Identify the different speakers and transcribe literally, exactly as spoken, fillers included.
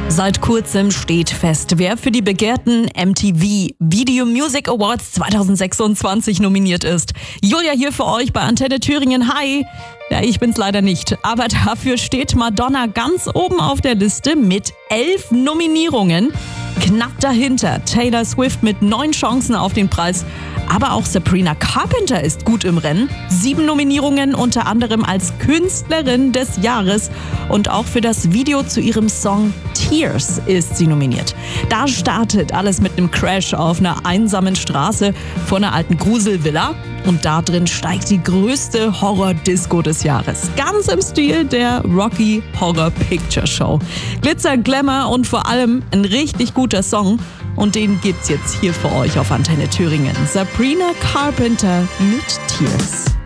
Speaker 1: Seit kurzem steht fest, wer für die begehrten M T V Video Music Awards zwanzig sechsundzwanzig nominiert ist. Julia hier für euch bei Antenne Thüringen. Hi! Ja, ich bin's leider nicht, aber dafür steht Madonna ganz oben auf der Liste mit elf Nominierungen. Knapp dahinter Taylor Swift mit neun Chancen auf den Preis. Aber auch Sabrina Carpenter ist gut im Rennen. Sieben Nominierungen, unter anderem als Künstlerin des Jahres. Und auch für das Video zu ihrem Song Tears ist sie nominiert. Da startet alles mit einem Crash auf einer einsamen Straße vor einer alten Gruselvilla. Und da drin steigt die größte Horror-Disco des Jahres. Ganz im Stil der Rocky Horror Picture Show. Glitzer, Glamour und vor allem ein richtig guter Song. Und den gibt's jetzt hier für euch auf Antenne Thüringen. Sabrina Carpenter mit Tears.